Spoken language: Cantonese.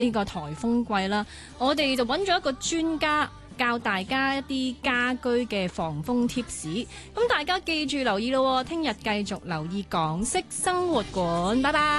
呢個颱風季啦，我哋就揾咗一個專家教大家一啲家居嘅防風貼士。咁大家記住留意咯，聽日繼續留意港式生活館，拜拜。